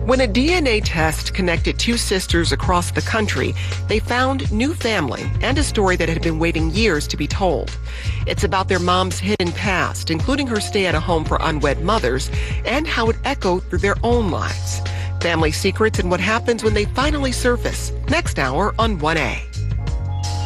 When a DNA test connected two sisters across the country, they found new family and a story that had been waiting years to be told. It's about their mom's hidden past, including her stay at a home for unwed mothers, and how it echoed through their own lives. Family secrets and what happens when they finally surface. Next hour on 1A.